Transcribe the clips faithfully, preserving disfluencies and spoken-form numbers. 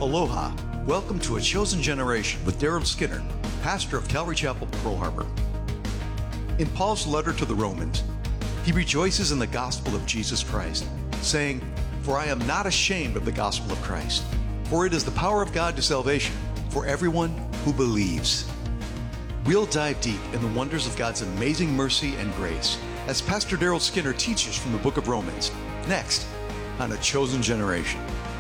Aloha. Welcome to A Chosen Generation with Daryl Skinner, pastor of Calvary Chapel, Pearl Harbor. In Paul's letter to the Romans, he rejoices in the gospel of Jesus Christ, saying, "For I am not ashamed of the gospel of Christ, for it is the power of God to salvation for everyone who believes." We'll dive deep in the wonders of God's amazing mercy and grace as Pastor Daryl Skinner teaches from the book of Romans, next on A Chosen Generation.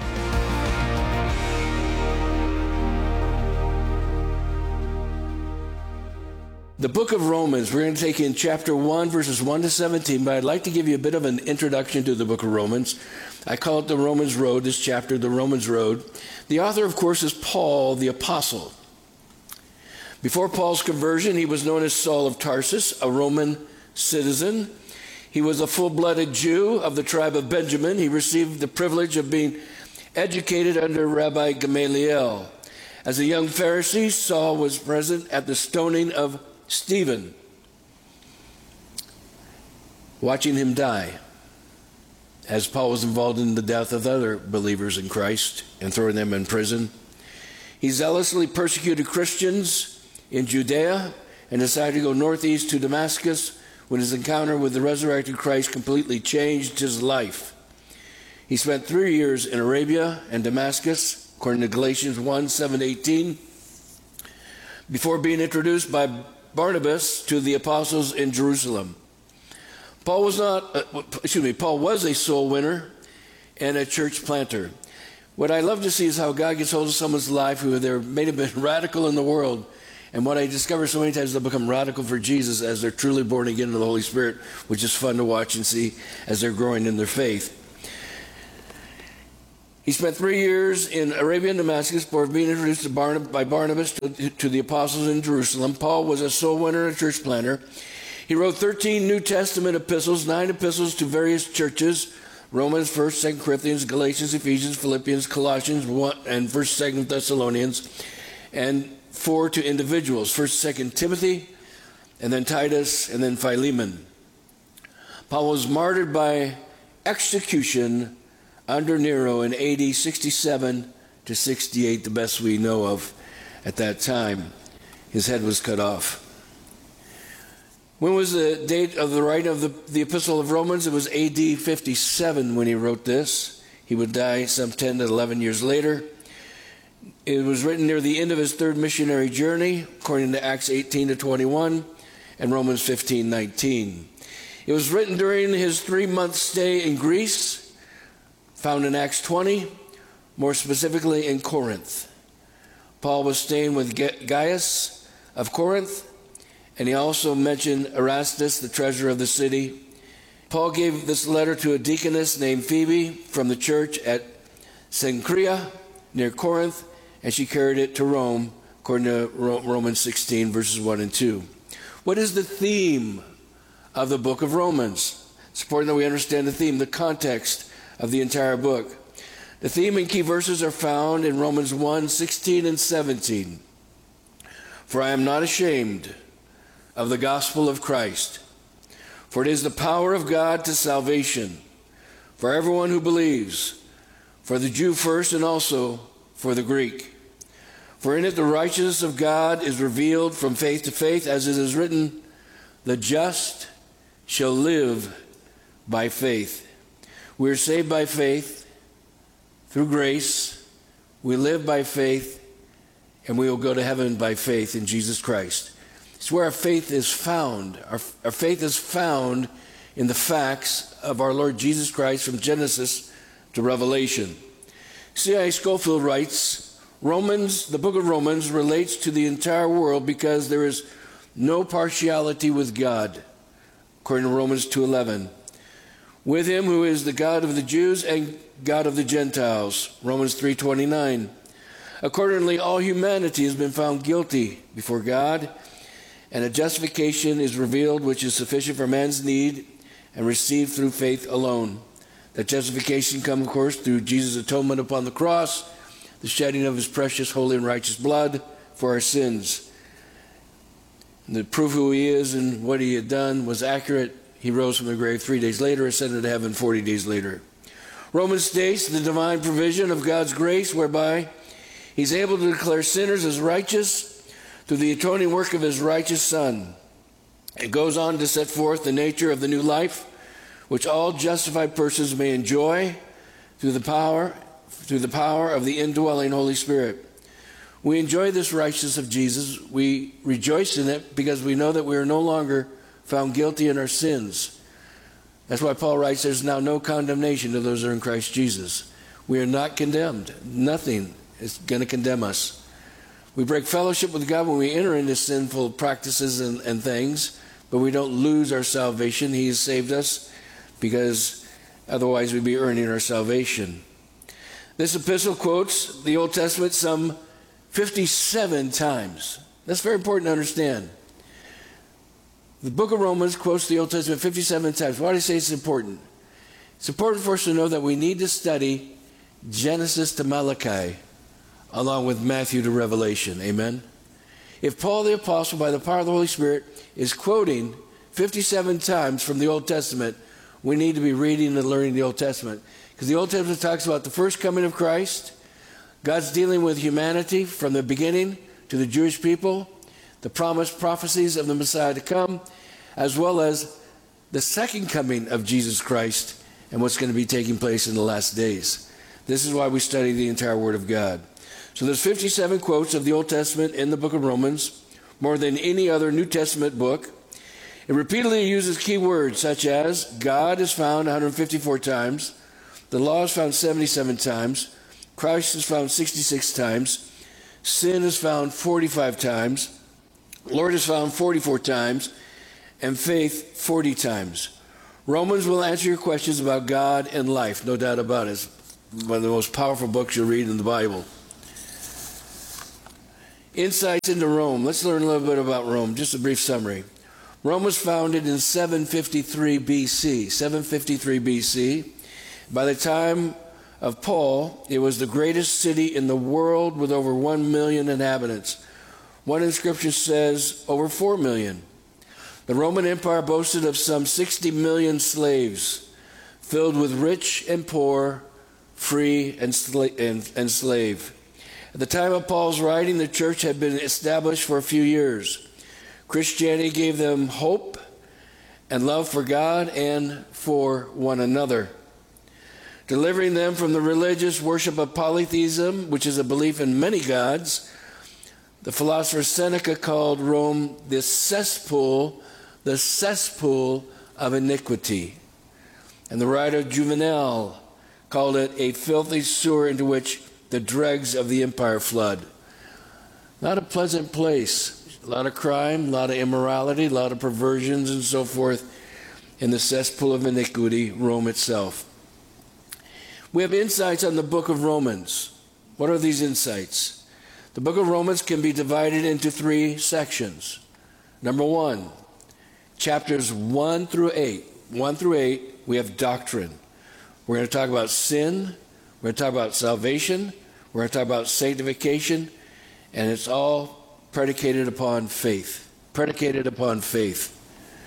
The book of Romans, we're going to take in chapter one, verses one to seventeen, but I'd like to give you a bit of an introduction to the book of Romans. I call it the Romans Road, this chapter, the Romans Road. The author, of course, is Paul, the apostle. Before Paul's conversion, he was known as Saul of Tarsus, a Roman citizen. He was a full-blooded Jew of the tribe of Benjamin. He received the privilege of being educated under Rabbi Gamaliel. As a young Pharisee, Saul was present at the stoning of Stephen, watching him die, as Paul was involved in the death of other believers in Christ and throwing them in prison. He zealously persecuted Christians in Judea and decided to go northeast to Damascus when his encounter with the resurrected Christ completely changed his life. He spent three years in Arabia and Damascus, according to Galatians one, seven to eighteen, before being introduced by Barnabas to the apostles in Jerusalem. Paul was not, uh, excuse me, Paul was a soul winner and a church planter. What I love to see is how God gets hold of someone's life who they may have been radical in the world, and what I discover so many times, they'll become radical for Jesus as they're truly born again in the Holy Spirit, which is fun to watch and see as they're growing in their faith. He spent three years in Arabia and Damascus before being introduced to Barnab- by Barnabas to, to the apostles in Jerusalem. Paul was a soul winner and a church planter. He wrote thirteen New Testament epistles, nine epistles to various churches: Romans, First, Second Corinthians, Galatians, Ephesians, Philippians, Colossians, one, and First, Second Thessalonians, and four to individuals: First, Second Timothy, and then Titus, and then Philemon. Paul was martyred by execution under Nero in A D sixty-seven to sixty-eight, the best we know of at that time. His head was cut off. When was the date of the writing of the, the Epistle of Romans? It was A D fifty-seven when he wrote this. He would die some ten to eleven years later. It was written near the end of his third missionary journey, according to Acts eighteen to twenty-one and Romans fifteen nineteen. It was written during his three-month stay in Greece, found in Acts twenty, more specifically in Corinth. Paul was staying with Gaius of Corinth, and he also mentioned Erastus, the treasurer of the city. Paul gave this letter to a deaconess named Phoebe from the church at Cenchrea near Corinth, and she carried it to Rome, according to Romans sixteen, verses one and two. What is the theme of the book of Romans? It's important that we understand the theme, the context of the entire book. The theme and key verses are found in Romans one, sixteen and seventeen. "For I am not ashamed of the gospel of Christ, for it is the power of God to salvation for everyone who believes, for the Jew first and also for the Greek. For in it the righteousness of God is revealed from faith to faith, as it is written, the just shall live by faith." We are saved by faith, through grace. We live by faith, and we will go to heaven by faith in Jesus Christ. It's where our faith is found. Our, our faith is found in the facts of our Lord Jesus Christ from Genesis to Revelation. C I Scofield writes, Romans, the book of Romans relates to the entire world because there is no partiality with God, according to Romans two eleven. With him who is the God of the Jews and God of the Gentiles, Romans three twenty-nine. Accordingly, all humanity has been found guilty before God, and a justification is revealed which is sufficient for man's need and received through faith alone. That justification comes, of course, through Jesus' atonement upon the cross, the shedding of his precious, holy, and righteous blood for our sins. And the proof who he is and what he had done was accurate. He rose from the grave three days later, ascended to heaven forty days later. Romans states the divine provision of God's grace whereby He's able to declare sinners as righteous through the atoning work of his righteous Son. It goes on to set forth the nature of the new life, which all justified persons may enjoy through the power, through the power of the indwelling Holy Spirit. We enjoy this righteousness of Jesus. We rejoice in it because we know that we are no longer found guilty in our sins. That's why Paul writes, there's now no condemnation to those who are in Christ Jesus. We are not condemned. Nothing is going to condemn us. We break fellowship with God when we enter into sinful practices and, and things, but we don't lose our salvation. He has saved us because otherwise we'd be earning our salvation. This epistle quotes the Old Testament some fifty-seven times. That's very important to understand. The book of Romans quotes the Old Testament fifty-seven times. Why do I say it's important? It's important for us to know that we need to study Genesis to Malachi along with Matthew to Revelation. Amen? If Paul the Apostle, by the power of the Holy Spirit, is quoting fifty-seven times from the Old Testament, we need to be reading and learning the Old Testament. Because the Old Testament talks about the first coming of Christ, God's dealing with humanity from the beginning to the Jewish people, the promised prophecies of the Messiah to come, as well as the second coming of Jesus Christ and what's going to be taking place in the last days. This is why we study the entire Word of God. So there's fifty-seven quotes of the Old Testament in the book of Romans, more than any other New Testament book. It repeatedly uses key words such as God is found one hundred fifty-four times, the law is found seventy-seven times, Christ is found sixty-six times, sin is found forty-five times, Lord is found forty-four times, and faith forty times. Romans will answer your questions about God and life, no doubt about it. It's one of the most powerful books you'll read in the Bible. Insights into Rome. Let's learn a little bit about Rome. Just a brief summary. Rome was founded in seven fifty-three B C. seven fifty-three B C. By the time of Paul, it was the greatest city in the world with over one million inhabitants. One inscription says over four million. The Roman Empire boasted of some sixty million slaves, filled with rich and poor, free and, sla- and, and slave. At the time of Paul's writing, the church had been established for a few years. Christianity gave them hope and love for God and for one another, delivering them from the religious worship of polytheism, which is a belief in many gods. The philosopher Seneca called Rome the cesspool, the cesspool of iniquity. And the writer Juvenal called it a filthy sewer into which the dregs of the empire flood. Not a pleasant place. A lot of crime, a lot of immorality, a lot of perversions and so forth in the cesspool of iniquity, Rome itself. We have insights on the book of Romans. What are these insights? The book of Romans can be divided into three sections. Number one, chapters one through eight. one through eight, we have doctrine. We're going to talk about sin. We're going to talk about salvation. We're going to talk about sanctification. And it's all predicated upon faith. Predicated upon faith.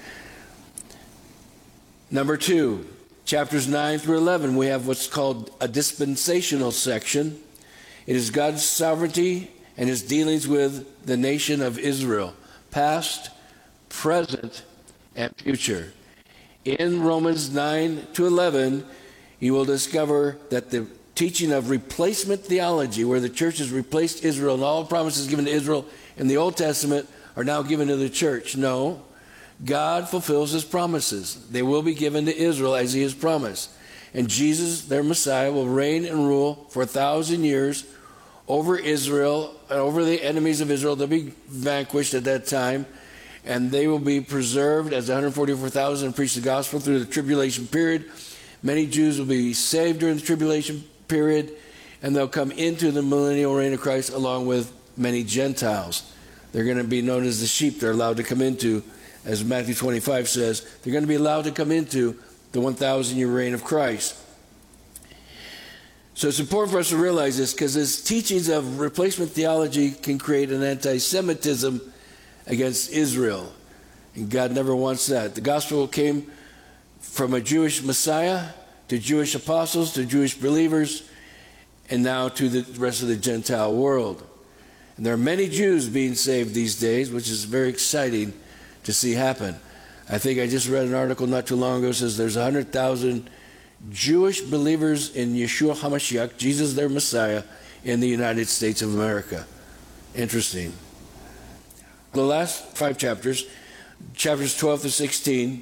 Number two, chapters nine through eleven, we have what's called a dispensational section. It is God's sovereignty and his dealings with the nation of Israel, past, present, and future. In Romans nine to eleven, you will discover that the teaching of replacement theology, where the church has replaced Israel and all promises given to Israel in the Old Testament are now given to the church. No, God fulfills his promises. They will be given to Israel as he has promised. And Jesus, their Messiah, will reign and rule for a thousand years over Israel and over the enemies of Israel. They'll be vanquished at that time, and they will be preserved as one hundred forty-four thousand and preach the gospel through the tribulation period. Many Jews will be saved during the tribulation period, and they'll come into the millennial reign of Christ along with many Gentiles. They're going to be known as the sheep they're allowed to come into, as Matthew twenty-five says. They're going to be allowed to come into the one thousand year reign of Christ. So it's important for us to realize this, because his teachings of replacement theology can create an anti-Semitism against Israel. And God never wants that. The gospel came from a Jewish Messiah to Jewish apostles to Jewish believers, and now to the rest of the Gentile world. And there are many Jews being saved these days, which is very exciting to see happen. I think I just read an article not too long ago that says there's one hundred thousand Jewish believers in Yeshua HaMashiach, Jesus their Messiah, in the United States of America. Interesting. The last five chapters, chapters twelve to sixteen,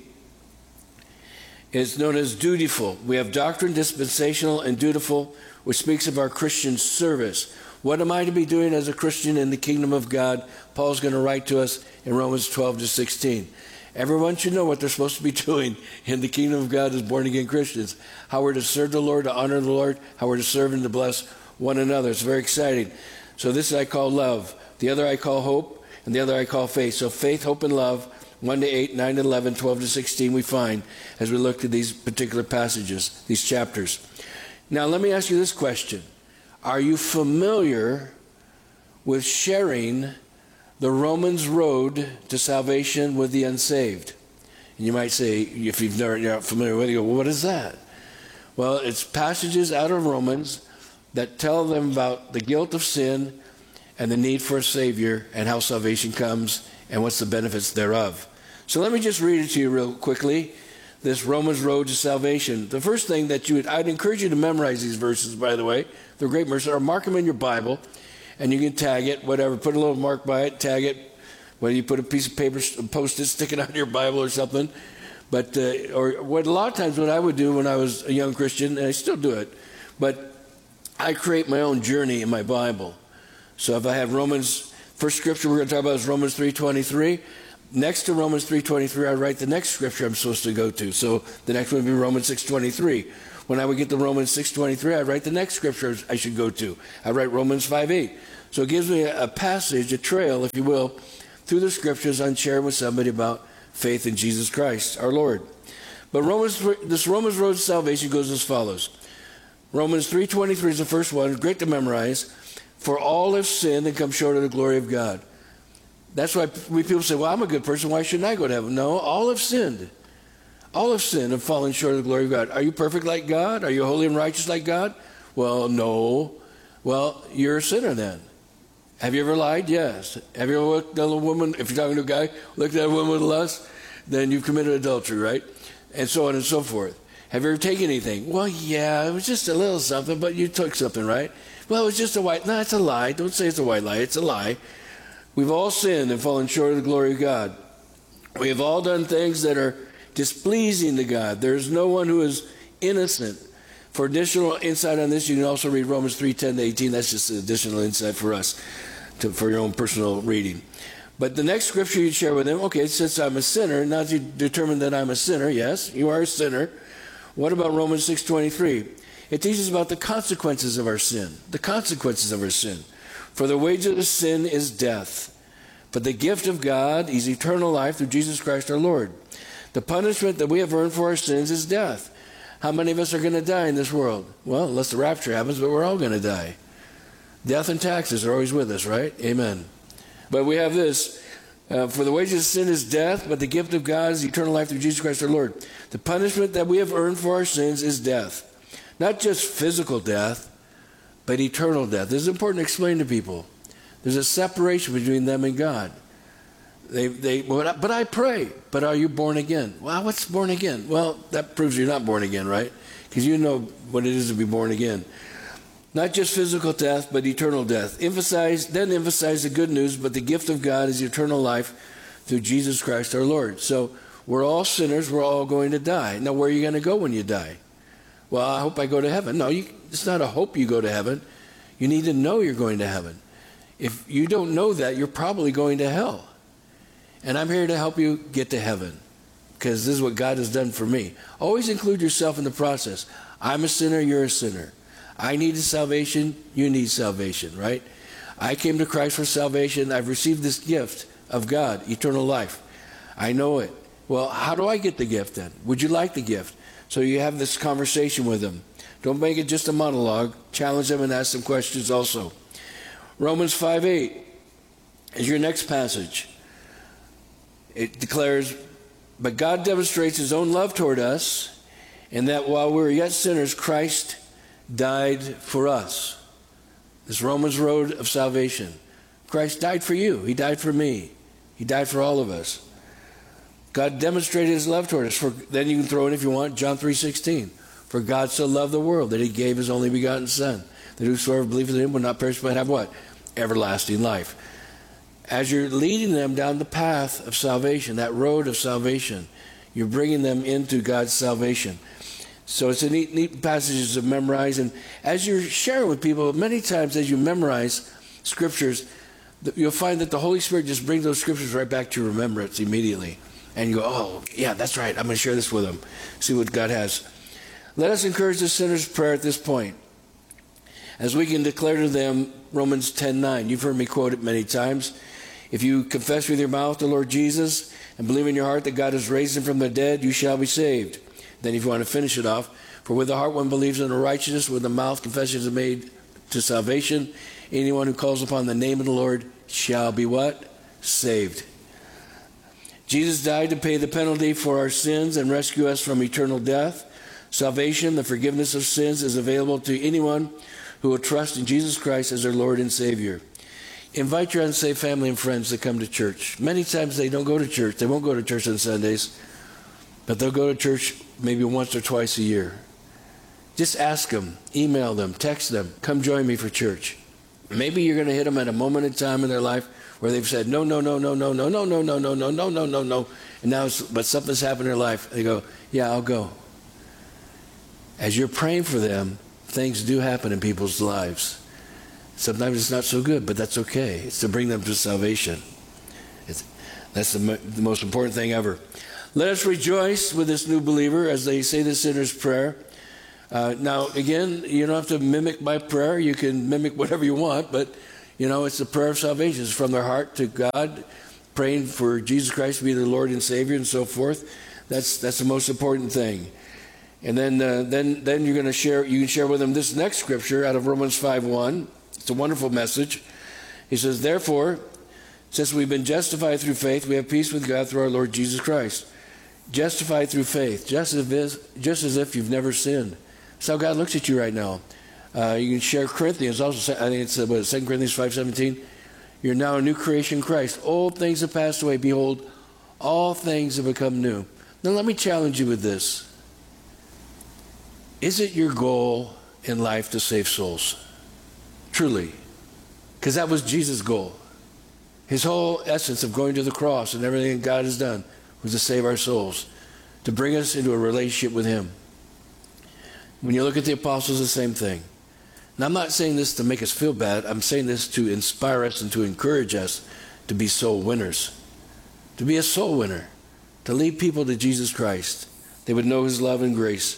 is known as dutiful. We have doctrine, dispensational, and dutiful, which speaks of our Christian service. What am I to be doing as a Christian in the kingdom of God? Paul's going to write to us in Romans twelve to sixteen. Everyone should know what they're supposed to be doing in the kingdom of God as born-again Christians. How we're to serve the Lord, to honor the Lord, how we're to serve and to bless one another. It's very exciting. So this I call love. The other I call hope, and the other I call faith. So faith, hope, and love, one to eight, nine to eleven, twelve to sixteen, we find as we look at these particular passages, these chapters. Now let me ask you this question. Are you familiar with sharing the Romans road to salvation with the unsaved? And you might say, if you've never, you're not familiar with it, you go, well, what is that? Well, it's passages out of Romans that tell them about the guilt of sin and the need for a Savior and how salvation comes and what's the benefits thereof. So let me just read it to you real quickly, this Romans road to salvation. The first thing that you would, I'd encourage you to memorize these verses, by the way. They're great verses, or mark them in your Bible, and you can tag it, whatever, put a little mark by it, tag it, whether you put a piece of paper, post-it, stick it on your Bible or something. But, uh, or what a lot of times what I would do when I was a young Christian, and I still do it, but I create my own journey in my Bible. So if I have Romans, first scripture we're going to talk about is Romans three twenty-three. Next to Romans three twenty-three, I write the next scripture I'm supposed to go to. So the next one would be Romans six twenty-three. When I would get to Romans six twenty-three, I write the next scripture I should go to. I write Romans five eight. So it gives me a passage, a trail, if you will, through the scriptures on sharing with somebody about faith in Jesus Christ, our Lord. But Romans, this Romans road to salvation goes as follows. Romans three twenty-three is the first one, great to memorize. For all have sinned and come short of the glory of God. That's why we people say, well, I'm a good person, why shouldn't I go to heaven? No, all have sinned. All have sinned and fallen short of the glory of God. Are you perfect like God? Are you holy and righteous like God? Well, no. Well, you're a sinner then. Have you ever lied? Yes. Have you ever looked at a woman, if you're talking to a guy, looked at a woman with lust? Then you've committed adultery, right? And so on and so forth. Have you ever taken anything? Well, yeah, it was just a little something, but you took something, right? Well, it was just a white, no, it's a lie. Don't say it's a white lie, it's a lie. We've all sinned and fallen short of the glory of God. We have all done things that are displeasing to God. There's no one who is innocent. For additional insight on this, you can also read Romans three ten to eighteen. That's just an additional insight for us, to, for your own personal reading. But the next scripture you share with them, okay, since I'm a sinner, now that you determine that I'm a sinner, yes, you are a sinner. What about Romans six twenty-three? It teaches about the consequences of our sin, the consequences of our sin. For the wages of sin is death, but the gift of God is eternal life through Jesus Christ our Lord. The punishment that we have earned for our sins is death. How many of us are going to die in this world? Well, unless the rapture happens, but we're all going to die. Death and taxes are always with us, right? Amen. But we have this. Uh, for the wages of sin is death, but the gift of God is eternal life through Jesus Christ our Lord. The punishment that we have earned for our sins is death. Not just physical death, but eternal death. This is important to explain to people. There's a separation between them and God. They, they, but I pray, but are you born again? Well, what's born again? Well, that proves you're not born again, right? Because you know what it is to be born again. Not just physical death, but eternal death. Emphasize, then emphasize the good news, but the gift of God is eternal life through Jesus Christ our Lord. So we're all sinners, we're all going to die. Now, where are you going to go when you die? Well, I hope I go to heaven. No, you, it's not a hope you go to heaven. You need to know you're going to heaven. If you don't know that, you're probably going to hell. And I'm here to help you get to heaven, because this is what God has done for me. Always include yourself in the process. I'm a sinner, you're a sinner. I needed salvation, you need salvation, right? I came to Christ for salvation. I've received this gift of God, eternal life. I know it. Well, how do I get the gift then? Would you like the gift? So you have this conversation with them. Don't make it just a monologue. Challenge them and ask them questions also. Romans five eight is your next passage. It declares, but God demonstrates his own love toward us, in that while we were yet sinners, Christ died for us. This Romans road of salvation. Christ died for you. He died for me. He died for all of us. God demonstrated his love toward us. For, then you can throw in, if you want, John three sixteen. For God so loved the world that he gave his only begotten Son, that whosoever believeth in him will not perish but have what? Everlasting life. As you're leading them down the path of salvation, that road of salvation, you're bringing them into God's salvation. So it's a neat, neat passage to memorize. And as you're sharing with people, many times as you memorize scriptures, you'll find that the Holy Spirit just brings those scriptures right back to your remembrance immediately. And you go, oh, yeah, that's right. I'm going to share this with them. See what God has. Let us encourage the sinner's prayer at this point, as we can declare to them Romans ten nine. You've heard me quote it many times. If you confess with your mouth the Lord Jesus and believe in your heart that God has raised him from the dead, you shall be saved. Then if you want to finish it off, for with the heart one believes unto righteousness, with the mouth confession is made to salvation. Anyone who calls upon the name of the Lord shall be what? Saved. Jesus died to pay the penalty for our sins and rescue us from eternal death. Salvation, the forgiveness of sins, is available to anyone who will trust in Jesus Christ as their Lord and Savior. Invite your unsaved family and friends to come to church. Many times they don't go to church. They won't go to church on Sundays, but they'll go to church maybe once or twice a year. Just ask them, email them, text them, come join me for church. Maybe you're going to hit them at a moment in time in their life where they've said, no, no, no, no, no, no, no, no, no, no, no, no, no, no, no. And now, it's, but something's happened in their life. They go, yeah, I'll go. As you're praying for them, things do happen in people's lives. Sometimes it's not so good, but that's okay. It's to bring them to salvation. It's, that's the, the most important thing ever. Let us rejoice with this new believer as they say the sinner's prayer. Uh, now, again, you don't have to mimic my prayer. You can mimic whatever you want, but, you know, it's the prayer of salvation. It's from their heart to God, praying for Jesus Christ to be their Lord and Savior and so forth. That's that's the most important thing. And then uh, then then you're going to share, you can share with them this next scripture out of Romans five one. It's a wonderful message. He says, therefore, since we've been justified through faith, we have peace with God through our Lord Jesus Christ. Justified through faith, just as if, just as if you've never sinned. That's how God looks at you right now. Uh, you can share Corinthians, also, I think it's uh, what, Second Corinthians five seventeen. You're now a new creation in Christ. Old things have passed away. Behold, all things have become new. Now let me challenge you with this. Is it your goal in life to save souls? Truly. Because that was Jesus' goal. His whole essence of going to the cross and everything God has done was to save our souls, to bring us into a relationship with him. When you look at the apostles, the same thing. Now, I'm not saying this to make us feel bad. I'm saying this to inspire us and to encourage us to be soul winners, to be a soul winner, to lead people to Jesus Christ. They would know his love and grace.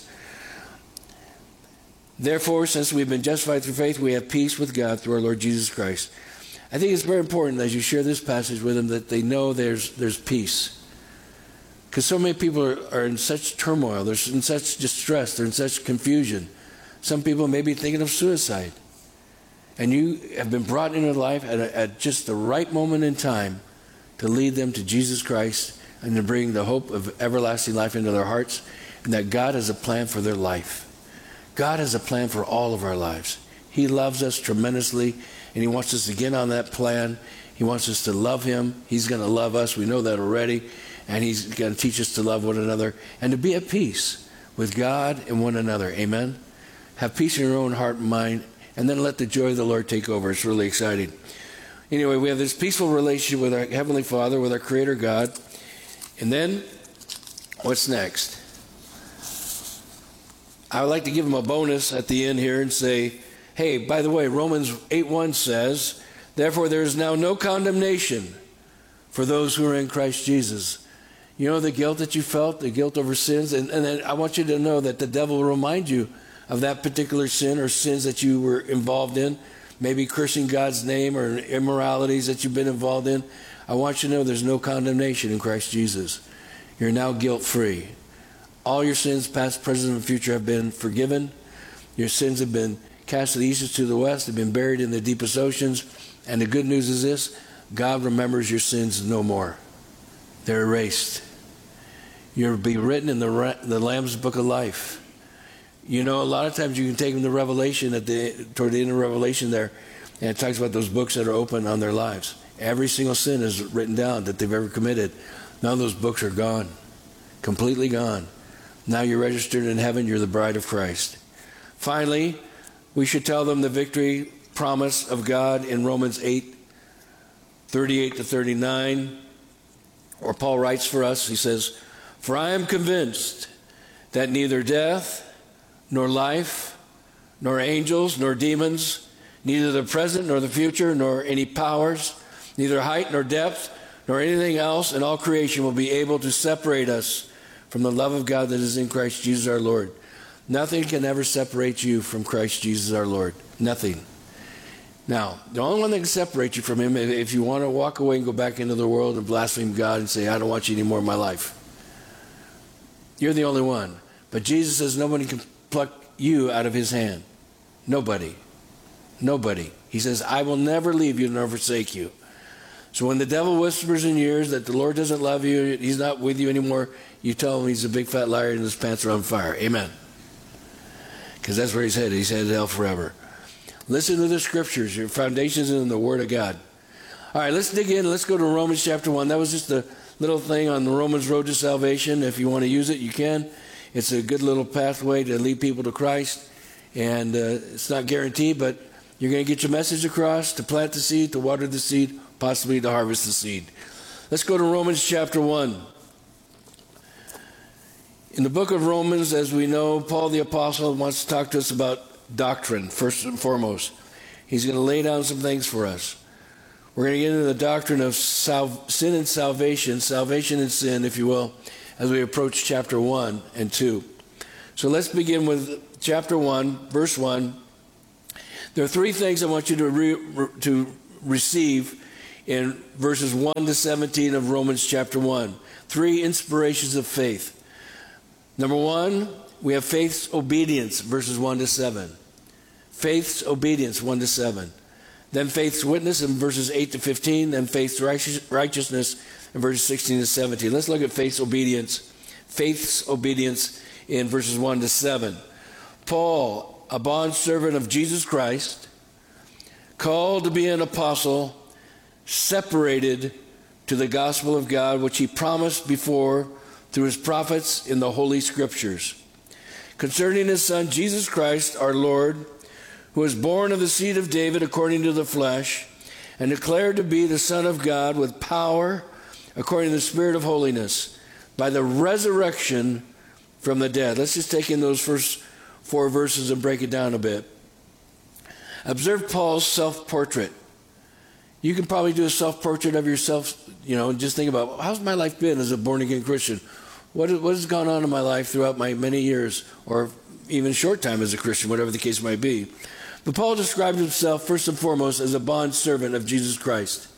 Therefore, since we've been justified through faith, we have peace with God through our Lord Jesus Christ. I think it's very important as you share this passage with them that they know there's there's peace. Because so many people are, are in such turmoil, they're in such distress, they're in such confusion. Some people may be thinking of suicide. And you have been brought into life at, a, at just the right moment in time to lead them to Jesus Christ and to bring the hope of everlasting life into their hearts, and that God has a plan for their life. God has a plan for all of our lives. He loves us tremendously, and he wants us to get on that plan. He wants us to love him. He's going to love us. We know that already. And he's going to teach us to love one another and to be at peace with God and one another. Amen? Have peace in your own heart and mind, and then let the joy of the Lord take over. It's really exciting. Anyway, we have this peaceful relationship with our Heavenly Father, with our Creator God. And then, what's next? I would like to give them a bonus at the end here and say, hey, by the way, Romans eight one says, therefore there is now no condemnation for those who are in Christ Jesus. You know the guilt that you felt, the guilt over sins, and, and then I want you to know that the devil will remind you of that particular sin or sins that you were involved in, maybe cursing God's name or immoralities that you've been involved in. I want you to know there's no condemnation in Christ Jesus. You're now guilt-free. All your sins, past, present, and future, have been forgiven. Your sins have been cast to the east to the west, have been buried in the deepest oceans. And the good news is this: God remembers your sins no more. They're erased. You'll be written in the, the Lamb's Book of Life. You know, a lot of times you can take them to Revelation, at the toward the end of Revelation there, and it talks about those books that are open on their lives. Every single sin is written down that they've ever committed. None of those books are gone, completely gone. Now you're registered in heaven, you're the bride of Christ. Finally, we should tell them the victory promise of God in Romans eight, thirty-eight to thirty-nine, or Paul writes for us, he says, "For I am convinced that neither death, nor life, nor angels, nor demons, neither the present nor the future, nor any powers, neither height nor depth, nor anything else in all creation will be able to separate us from the love of God that is in Christ Jesus our Lord." Nothing can ever separate you from Christ Jesus our Lord. Nothing. Now, the only one that can separate you from him, if you want to walk away and go back into the world and blaspheme God and say, "I don't want you anymore in my life," you're the only one. But Jesus says nobody can pluck you out of his hand. Nobody. Nobody. He says, "I will never leave you nor forsake you." So when the devil whispers in your ears that the Lord doesn't love you, he's not with you anymore, you tell him he's a big fat liar and his pants are on fire. Amen. Because that's where he's headed. He's headed to hell forever. Listen to the scriptures. Your foundation is in the Word of God. All right, let's dig in. Let's go to Romans chapter one. That was just a little thing on the Romans road to salvation. If you want to use it, you can. It's a good little pathway to lead people to Christ. And uh, it's not guaranteed, but you're going to get your message across, to plant the seed, to water the seed, possibly to harvest the seed. Let's go to Romans chapter one. In the book of Romans, as we know, Paul the Apostle wants to talk to us about doctrine, first and foremost. He's going to lay down some things for us. We're going to get into the doctrine of sal- sin and salvation, salvation and sin, if you will, as we approach chapter one and two. So let's begin with chapter one, verse one. There are three things I want you to, re- re- to receive in verses one to seventeen of Romans chapter one. Three inspirations of faith. Number one, we have faith's obedience, verses one to seven. Faith's obedience, one to seven. Then faith's witness in verses eight to fifteen. Then faith's righteousness in verses sixteen to seventeen. Let's look at faith's obedience. Faith's obedience in verses one to seven. Paul, a bondservant of Jesus Christ, called to be an apostle, separated to the gospel of God, which he promised before through his prophets in the Holy Scriptures, concerning his Son, Jesus Christ, our Lord, who was born of the seed of David according to the flesh, and declared to be the Son of God with power according to the Spirit of holiness, by the resurrection from the dead. Let's just take in those first four verses and break it down a bit. Observe Paul's self-portrait. You can probably do a self-portrait of yourself, you know, and just think about, how's my life been as a born-again Christian? What, what has gone on in my life throughout my many years, or even short time as a Christian, whatever the case might be. But Paul described himself, first and foremost, as a bondservant of Jesus Christ.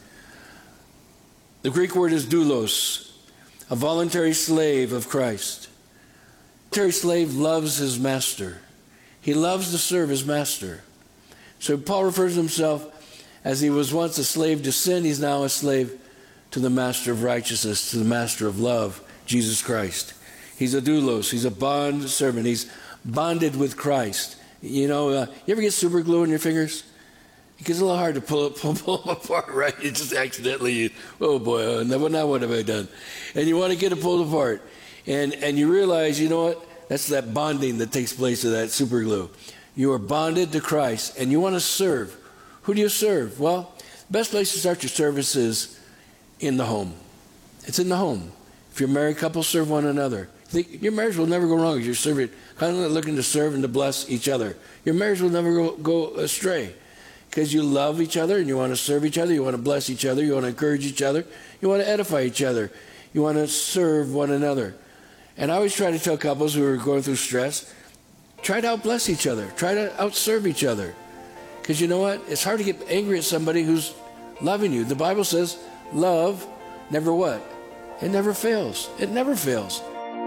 The Greek word is doulos, a voluntary slave of Christ. A voluntary slave loves his master. He loves to serve his master. So Paul refers to himself as he was once a slave to sin, he's now a slave to the master of righteousness, to the master of love, Jesus Christ. He's a doulos. He's a bond servant. He's bonded with Christ. You know, uh, you ever get super glue in your fingers? It gets a little hard to pull it, pull, pull them apart, right? You just accidentally, you, oh boy, uh, now, now what have I done? And you want to get it pulled apart. And, and you realize, you know what? That's that bonding that takes place of that super glue. You are bonded to Christ, and you want to serve. Who do you serve? Well, the best place to start your service is in the home. It's in the home. If you're a married couple, serve one another. Your marriage will never go wrong if you're serving, constantly looking to serve and to bless each other. Your marriage will never go, go astray because you love each other and you want to serve each other. You want to bless each other. You want to encourage each other. You want to edify each other. You want to serve one another. And I always try to tell couples who are going through stress, try to outbless each other. Try to outserve each other. Because you know what? It's hard to get angry at somebody who's loving you. The Bible says love never what? It never fails. It never fails.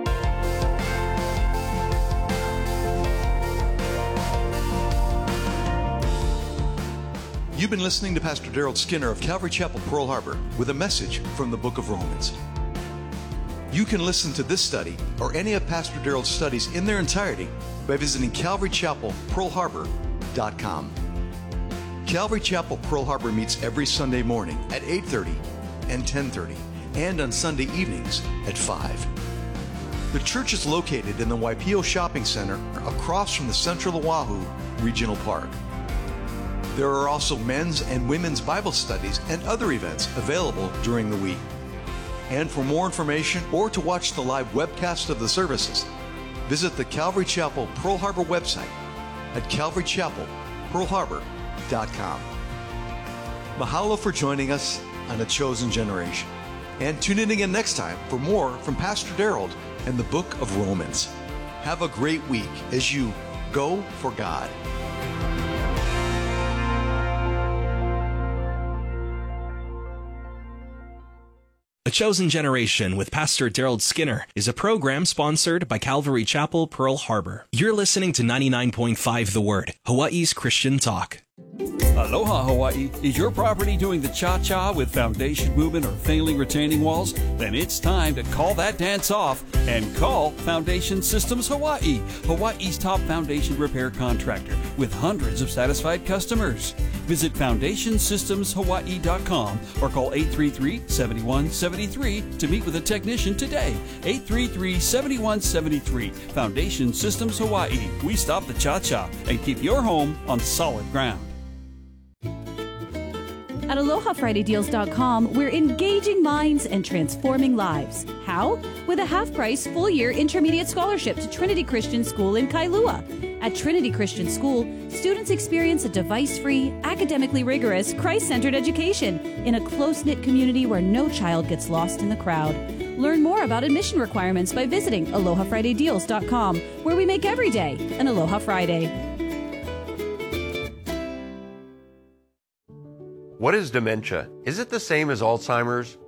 You've been listening to Pastor Daryl Skinner of Calvary Chapel, Pearl Harbor, with a message from the book of Romans. You can listen to this study or any of Pastor Darrell's studies in their entirety by visiting calvary chapel pearl harbor dot com. Calvary Chapel Pearl Harbor meets every Sunday morning at eight thirty and ten thirty, and on Sunday evenings at five. The church is located in the Waipio Shopping Center across from the Central Oahu Regional Park. There are also men's and women's Bible studies and other events available during the week. And for more information or to watch the live webcast of the services, visit the Calvary Chapel Pearl Harbor website at calvary chapel pearl harbor dot com. Mahalo for joining us on A Chosen Generation. And tune in again next time for more from Pastor Darrell and the book of Romans. Have a great week as you go for God. A Chosen Generation with Pastor Darrell Skinner is a program sponsored by Calvary Chapel, Pearl Harbor. You're listening to ninety-nine point five The Word, Hawaii's Christian talk. Aloha Hawaii. Is your property doing the cha-cha with foundation movement or failing retaining walls? Then it's time to call that dance off and call Foundation Systems Hawaii, Hawaii's top foundation repair contractor with hundreds of satisfied customers. Visit foundation systems hawaii dot com or call eight three three, seven one seven three to meet with a technician today. eight three three, seven one seven three. Foundation Systems Hawaii. We stop the cha-cha and keep your home on solid ground. At aloha friday deals dot com, we're engaging minds and transforming lives. How? With a half-price full-year intermediate scholarship to Trinity Christian School in Kailua. At Trinity Christian School, students experience a device-free, academically rigorous, Christ-centered education in a close-knit community where no child gets lost in the crowd. Learn more about admission requirements by visiting aloha friday deals dot com, where we make every day an Aloha Friday. What is dementia? Is it the same as Alzheimer's?